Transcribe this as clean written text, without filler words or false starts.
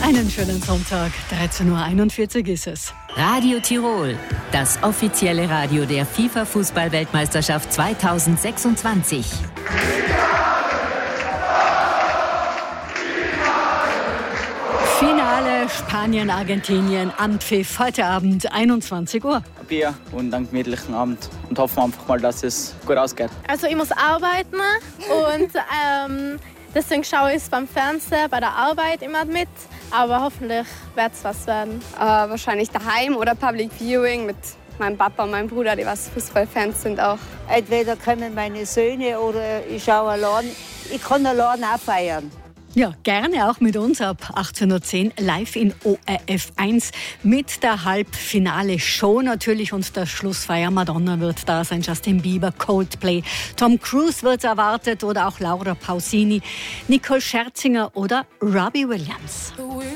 Einen schönen Sonntag, 13.41 Uhr ist es. Radio Tirol, das offizielle Radio der FIFA-Fußball-Weltmeisterschaft 2026. Finale Spanien-Argentinien, Anpfiff heute Abend 21 Uhr. Ein Bier und einen gemütlichen Abend und hoffen einfach mal, dass es gut ausgeht. Also ich muss arbeiten und deswegen schaue ich es beim Fernsehen, bei der Arbeit immer mit. Aber hoffentlich wird es was werden. Wahrscheinlich daheim oder Public Viewing mit meinem Papa und meinem Bruder, die was Fußballfans sind auch. Entweder kommen meine Söhne oder ich schaue allein. Ich kann allein auch feiern. Ja, gerne auch mit uns ab 18.10 Uhr live in ORF 1 mit der Halbfinale-Show natürlich und der Schlussfeier. Madonna wird da sein, Justin Bieber, Coldplay, Tom Cruise wird erwartet oder auch Laura Pausini, Nicole Scherzinger oder Robbie Williams.